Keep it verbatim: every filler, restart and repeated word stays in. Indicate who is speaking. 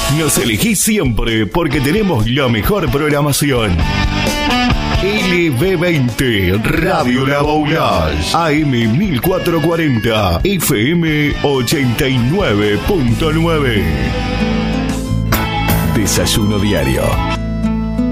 Speaker 1: Nos elegís siempre porque tenemos la mejor programación. L B veinte, Radio La Boulage, A M mil cuatrocientos cuarenta, F M ochenta y nueve punto nueve. Desayuno diario.